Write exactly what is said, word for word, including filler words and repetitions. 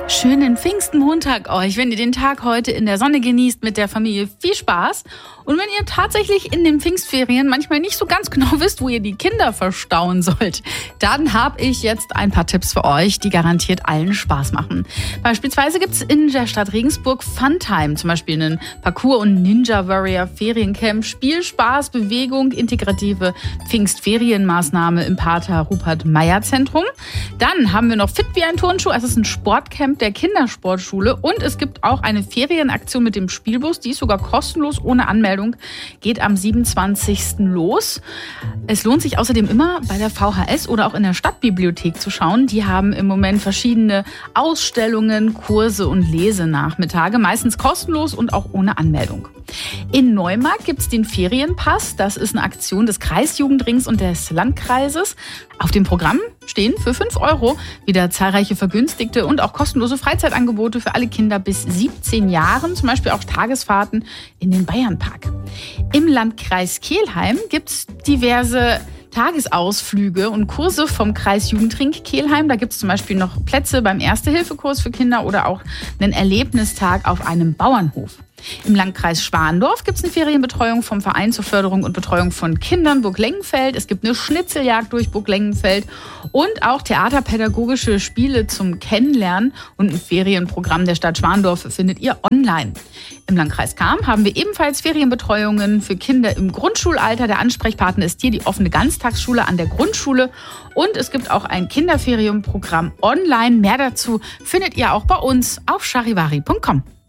Schönen Pfingstmontag euch, wenn ihr den Tag heute in der Sonne genießt mit der Familie. Viel Spaß. Und wenn ihr tatsächlich in den Pfingstferien manchmal nicht so ganz genau wisst, wo ihr die Kinder verstauen sollt, dann habe ich jetzt ein paar Tipps für euch, die garantiert allen Spaß machen. Beispielsweise gibt es in der Stadt Regensburg Funtime, zum Beispiel einen Parkour- und Ninja-Warrior-Feriencamp, Spielspaß, Bewegung, integrative Pfingstferienmaßnahme im Pater Rupert-Meyer-Zentrum. Dann haben wir noch Fit wie ein Turnschuh, es ist ein Sportcamp der Kindersportschule und es gibt auch eine Ferienaktion mit dem Spielbus, die ist sogar kostenlos, ohne Anmeldung, geht am siebenundzwanzigsten los. Es lohnt sich außerdem immer bei der V H S oder auch in der Stadtbibliothek zu schauen. Die haben im Moment verschiedene Ausstellungen, Kurse und Lesenachmittage, meistens kostenlos und auch ohne Anmeldung. In Neumarkt gibt es den Ferienpass. Das ist eine Aktion des Kreisjugendrings und des Landkreises. Auf dem Programm stehen für fünf Euro wieder zahlreiche vergünstigte und auch kostenlose Freizeitangebote für alle Kinder bis siebzehn Jahren, zum Beispiel auch Tagesfahrten in den Bayernpark. Im Landkreis Kelheim gibt es diverse Tagesausflüge und Kurse vom Kreisjugendring Kelheim. Da gibt es zum Beispiel noch Plätze beim Erste-Hilfe-Kurs für Kinder oder auch einen Erlebnistag auf einem Bauernhof. Im Landkreis Schwandorf gibt es eine Ferienbetreuung vom Verein zur Förderung und Betreuung von Kindern Burglengenfeld. Es gibt eine Schnitzeljagd durch Burglengenfeld und auch theaterpädagogische Spiele zum Kennenlernen und ein Ferienprogramm der Stadt Schwandorf findet ihr online. Im Landkreis Cham haben wir ebenfalls Ferienbetreuungen für Kinder im Grundschulalter. Der Ansprechpartner ist hier die offene Ganztagsschule an der Grundschule und es gibt auch ein Kinderferienprogramm online. Mehr dazu findet ihr auch bei uns auf charivari punkt com.